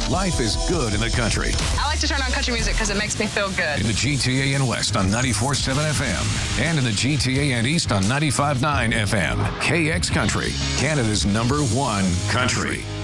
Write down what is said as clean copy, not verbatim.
Life is good in the country. I like to turn on country music because it makes me feel good. In the GTA and West on 94.7 FM. And in the GTA and East on 95.9 FM. KX Country, Canada's #1 country.